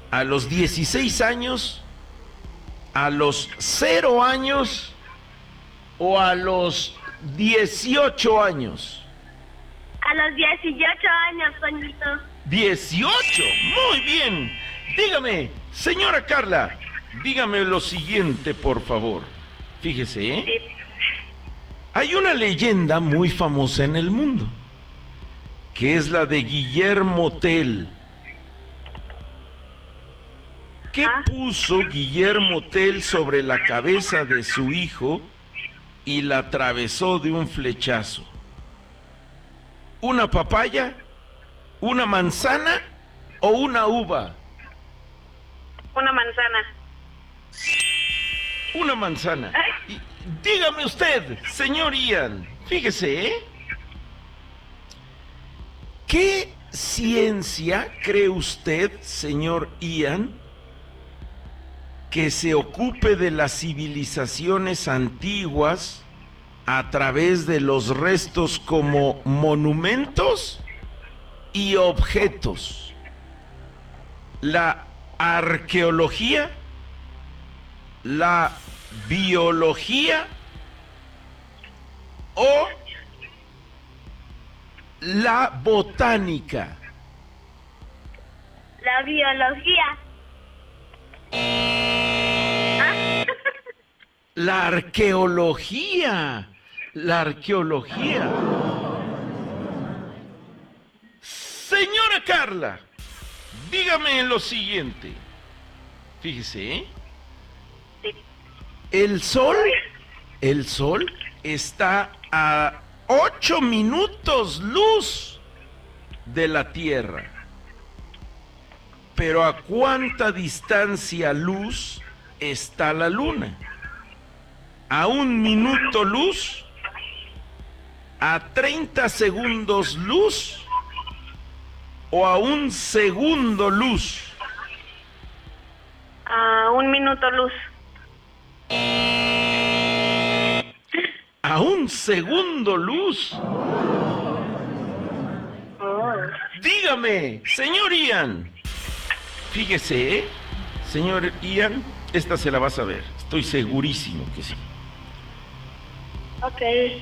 ¿A los 16 años? ¿A los 0 años? ¿O a los 18 años? A los 18 años, Toñito. 18, muy bien. Dígame, señora Carla, dígame lo siguiente, por favor. Fíjese, ¿eh? Sí. Hay una leyenda muy famosa en el mundo, que es la de Guillermo Tell. ¿Qué puso Guillermo Tell sobre la cabeza de su hijo y la atravesó de un flechazo? ¿Una papaya? ¿Una manzana o una uva? Una manzana. Una manzana. Y dígame usted, señor Ian, fíjese, ¿eh? ¿Qué ciencia cree usted, señor Ian, que se ocupe de las civilizaciones antiguas a través de los restos como monumentos y objetos? ¿La arqueología? ¿La biología? ¿O la botánica? La biología. La arqueología. La arqueología. Señora Carla, dígame lo siguiente. Fíjese, ¿eh? Sí. El sol está a 8 minutos luz de la Tierra. Pero ¿a cuánta distancia luz está la Luna? ¿A 1 minuto luz? ¿A 30 segundos luz? ¿O a 1 segundo luz? A 1 minuto luz. ¿A 1 segundo luz? Dígame, señor Ian. Fíjese, ¿eh? Señor Ian, esta se la va a saber. Estoy segurísimo que sí. Ok.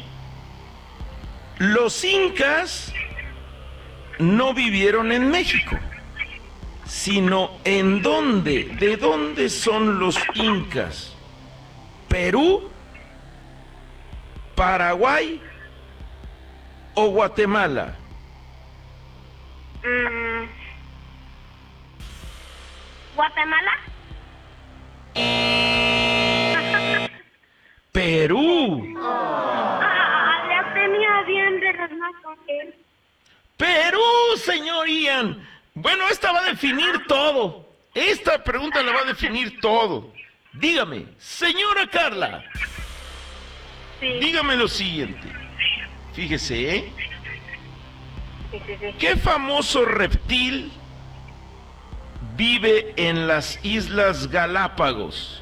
Los incas no vivieron en México, sino ¿en dónde? ¿De dónde son los incas? ¿Perú? ¿Paraguay? ¿O Guatemala? ¿Guatemala? ¡Perú! Ya tenía bien de las más con él. ¡Perú, señor Ian! Bueno, esta va a definir todo. Esta pregunta la va a definir todo. Dígame, señora Carla. Sí. Dígame lo siguiente. Fíjese, ¿eh? Sí. ¿Qué famoso reptil vive en las Islas Galápagos?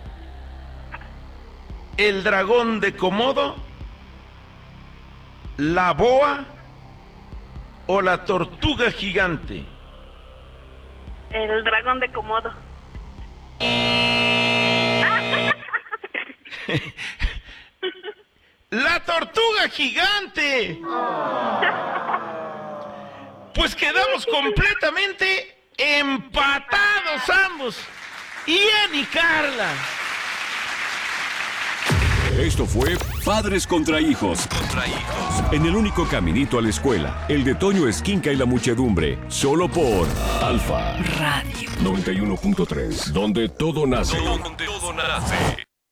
¿El dragón de Komodo? ¿La boa? ¿O la tortuga gigante? El dragón de Komodo. ¡La tortuga gigante! Pues quedamos completamente empatados ambos. Ian y Carla. Esto fue Padres contra Hijos. En el único caminito a la escuela, el de Toño Esquinca y la muchedumbre. Solo por Alfa Radio 91.3, donde todo nace.